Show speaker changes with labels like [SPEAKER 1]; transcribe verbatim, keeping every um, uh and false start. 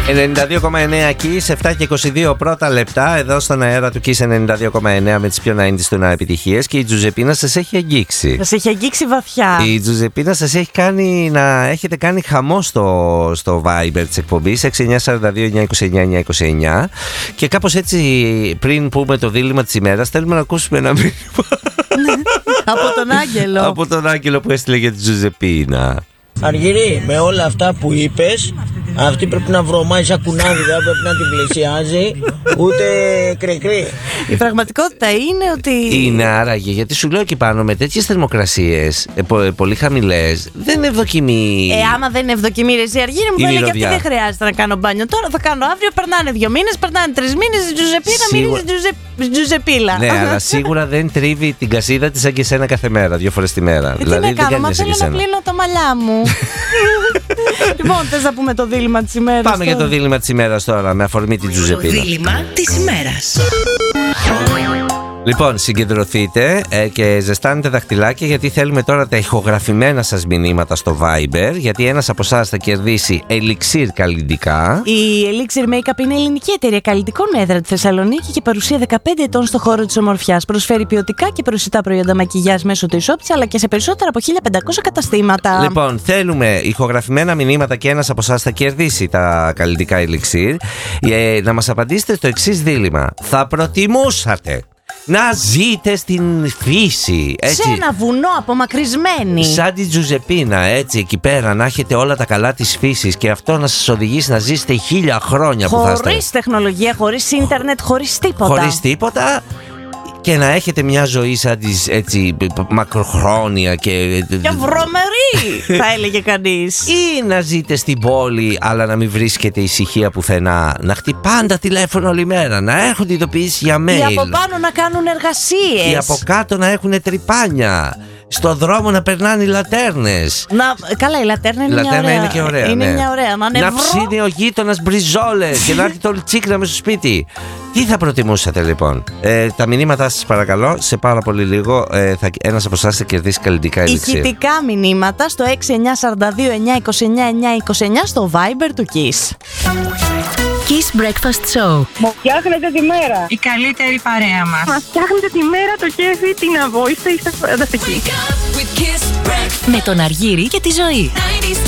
[SPEAKER 1] ενενήντα δύο κόμμα εννέα Kiss, εφτά και είκοσι δύο πρώτα λεπτά εδώ στον αέρα του Kiss ενενήντα δύο κόμμα εννέα με τις πιο ενενήντα του επιτυχίες. Και η Τζουζεπίνα σας έχει αγγίξει.
[SPEAKER 2] Σας έχει αγγίξει βαθιά.
[SPEAKER 1] Η Τζουζεπίνα σας έχει κάνει να έχετε κάνει χαμό στο, στο Viber της εκπομπής έξι εννιά τέσσερα δύο εννιά είκοσι εννιά εννιά είκοσι εννιά. Και κάπως έτσι, πριν πούμε το δίλημμα της ημέρας, θέλουμε να ακούσουμε ένα μήνυμα
[SPEAKER 2] Από τον Άγγελο.
[SPEAKER 1] Από τον Άγγελο που έστειλε για τη Τζουζεπίνα.
[SPEAKER 3] Αργυρή, με όλα αυτά που είπες, αυτή πρέπει να βρωμάει σαν κουνάδι, δεν πρέπει να την πλησιάζει, ούτε κρεκρή.
[SPEAKER 2] Η πραγματικότητα είναι ότι.
[SPEAKER 1] Είναι άραγε, γιατί σου λέω και πάνω με τέτοιες θερμοκρασίες ε, πο, ε, πολύ χαμηλές, δεν είναι ευδοκιμή.
[SPEAKER 2] Ε, άμα δεν είναι ευδοκιμή, ρε εσύ Αργύρη μου, έλεγε αυτή δεν χρειάζεται να κάνω μπάνιο. Τώρα θα κάνω αύριο, περνάνε δύο μήνες, περνάνε τρεις μήνες, η Τζουζεπίνα
[SPEAKER 1] Σίγουρα...
[SPEAKER 2] μυρίζει Τζουζεπίλα.
[SPEAKER 1] Ναι, αλλά σίγουρα δεν τρίβει την κασίδα της σαν και σένα κάθε μέρα, δύο φορές τη μέρα.
[SPEAKER 2] Ε,
[SPEAKER 1] δηλαδή,
[SPEAKER 2] τι να κάνω, μα θέλω να πλύνω τα μαλλιά μου. Λοιπόν, θες να πούμε το δίλημμα της ημέρας?
[SPEAKER 1] Πάμε τώρα για το δίλημμα της ημέρας τώρα, με αφορμή την Τζουζεπίνα.
[SPEAKER 4] Το δίλημμα της ημέρας.
[SPEAKER 1] Λοιπόν, συγκεντρωθείτε ε, και ζεστάνετε δαχτυλάκια, γιατί θέλουμε τώρα τα ηχογραφημένα σας μηνύματα στο Viber. Γιατί ένας από εσάς θα κερδίσει Elixir καλλυντικά.
[SPEAKER 2] Η Elixir Makeup είναι ελληνική εταιρεία καλλιτικών με έδρα τη Θεσσαλονίκη και παρουσία δεκαπέντε ετών στο χώρο της ομορφιάς. Προσφέρει ποιοτικά και προσιτά προϊόντα μακιγιάζ μέσω του e-shop, αλλά και σε περισσότερα από χίλια πεντακόσια καταστήματα.
[SPEAKER 1] Λοιπόν, θέλουμε ηχογραφημένα μηνύματα και ένας από εσάς θα κερδίσει τα καλλιτικά Elixir. Ε, να μας απαντήσετε στο εξής δίλημμα. Θα προτιμούσατε να ζείτε στην φύση, έτσι,
[SPEAKER 2] σε ένα βουνό απομακρυσμένη,
[SPEAKER 1] σαν την Τζουζεπίνα, έτσι, εκεί πέρα, να έχετε όλα τα καλά της φύσης και αυτό να σας οδηγήσει να ζήσετε χίλια χρόνια,
[SPEAKER 2] χωρίς
[SPEAKER 1] που θα είστε,
[SPEAKER 2] χωρίς τεχνολογία, χωρίς ίντερνετ, χωρίς τίποτα,
[SPEAKER 1] χωρίς τίποτα, και να έχετε μια ζωή σαν της, έτσι, μακροχρόνια και...
[SPEAKER 2] και βρωμερή, θα έλεγε κανείς.
[SPEAKER 1] Ή να ζείτε στην πόλη, αλλά να μην βρίσκετε ησυχία πουθενά, να χτυπάνε τα τηλέφωνα όλη μέρα, να έχουν ειδοποιήσει για mail,
[SPEAKER 2] ή από πάνω να κάνουν εργασίες,
[SPEAKER 1] ή από κάτω να έχουν τρυπάνια, στο δρόμο να περνάνε οι λατέρνες.
[SPEAKER 2] Να... Καλά, η λατέρνα είναι,
[SPEAKER 1] η
[SPEAKER 2] μια
[SPEAKER 1] λατέρνα
[SPEAKER 2] ωραία.
[SPEAKER 1] είναι και ωραία.
[SPEAKER 2] Είναι
[SPEAKER 1] ναι.
[SPEAKER 2] μια ωραία. Να,
[SPEAKER 1] να ψήνει ο γείτονας μπριζόλες και να έρθει το τσίκνα μες στο σπίτι. Τι θα προτιμούσατε λοιπόν? Ε, τα μηνύματά σας παρακαλώ, σε πάρα πολύ λίγο ε, θα, ένας από εσάς θα κερδίσει καλλιτικά Elixir.
[SPEAKER 2] Ηχητικά μηνύματα στο έξι εννιά τέσσερα δύο εννιά είκοσι εννιά εννιά είκοσι εννιά στο Viber του Kiss.
[SPEAKER 4] Kiss Breakfast Show.
[SPEAKER 5] Μου φτιάχνετε τη μέρα.
[SPEAKER 6] Η καλύτερη παρέα μας.
[SPEAKER 5] Μας φτιάχνετε τη μέρα, το κέφι, την αβόηστα, είστε φανταστικοί.
[SPEAKER 4] Με τον Αργύρη και τη Ζωή.